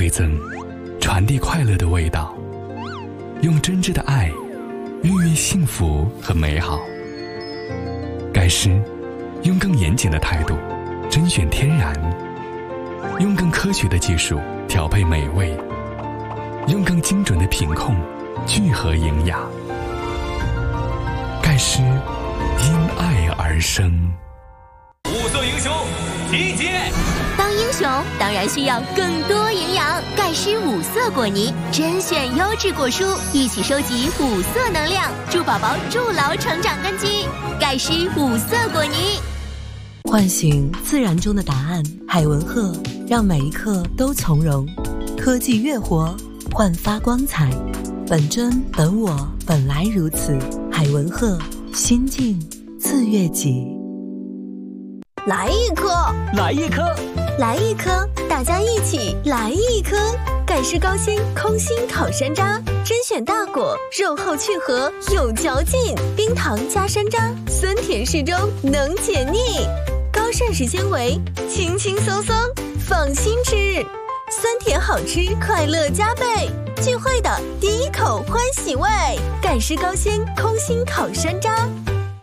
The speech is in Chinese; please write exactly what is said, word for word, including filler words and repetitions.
倍增，传递快乐的味道，用真挚的爱孕育幸福和美好。盖诗用更严谨的态度甄选天然，用更科学的技术调配美味，用更精准的品控聚合营养。盖诗因爱而生。 五色英雄集结！ 当英雄当然需要更多营养。盖诗五色果泥甄选优质果蔬，一起收集五色能量，助宝宝筑牢成长根基。盖诗五色果泥， 唤醒自然中的答案。海文鹤让每一刻都从容。科技乐活，焕发光彩。本真本我，本来如此。海文鹤，心静自悦己。 来一颗， 来一颗， 来一颗，大家一起来一颗。盖诗高纤空心烤山楂，甄选大果，肉厚去核，有嚼劲。冰糖加山楂，酸甜适中，能解腻。高膳食纤维，轻轻松松，放心吃。酸甜好吃，快乐加倍。聚会的第一口欢喜味，盖诗高纤空心烤山楂。